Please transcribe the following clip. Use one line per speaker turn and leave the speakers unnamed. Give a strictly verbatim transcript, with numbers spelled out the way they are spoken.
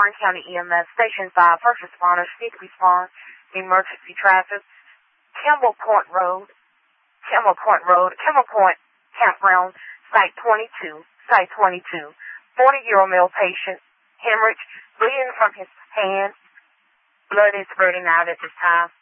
Warren County E M S Station five, first responders need to respond to emergency traffic. Kimball Point Road, Kimball Point Road, Kimball Point Campground, Site twenty-two, Site twenty-two. forty-year-old male patient, hemorrhage, bleeding from his hand. Blood is spurting out at this time.